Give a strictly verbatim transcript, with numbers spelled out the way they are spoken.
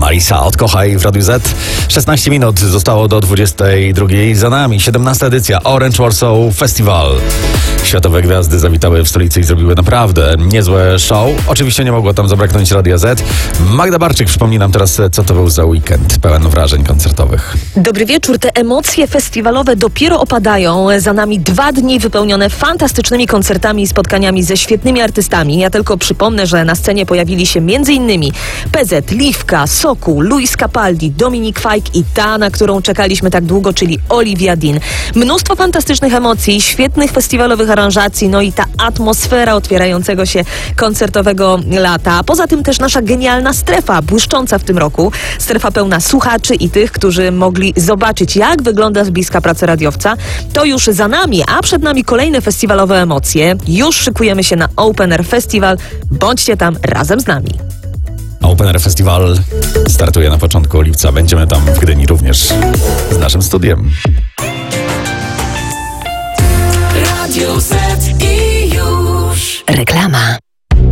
Marisa, odkochaj w Radiu Z. szesnaście minut zostało do dwudziestej drugiej. Za nami siedemnasta edycja Orange Warsaw Festival. Światowe gwiazdy zawitały w stolicy i zrobiły naprawdę niezłe show. Oczywiście nie mogło tam zabraknąć Radia Z. Magda Barczyk przypomni nam teraz, co to był za weekend pełen wrażeń koncertowych. Dobry wieczór. Te emocje festiwalowe dopiero opadają. Za nami dwa dni wypełnione fantastycznymi koncertami i spotkaniami ze świetnymi artystami. Ja tylko przypomnę, że na scenie pojawili się m.in. P Z, Liwka, Sokół, Luis Capaldi, Dominik Fike i ta, na którą czekaliśmy tak długo, czyli Olivia Dean. Mnóstwo fantastycznych emocji, świetnych festiwalowych aranżacji, no i ta atmosfera otwierającego się koncertowego lata. Poza tym też nasza genialna strefa, błyszcząca w tym roku. Strefa pełna słuchaczy i tych, którzy mogli zobaczyć, jak wygląda z bliska praca radiowca. To już za nami, a przed nami kolejne festiwalowe emocje. Już szykujemy się na Open Air Festival. Bądźcie tam razem z nami. Open Air Festival startuje na początku lipca. Będziemy tam w Gdyni również z naszym studiem.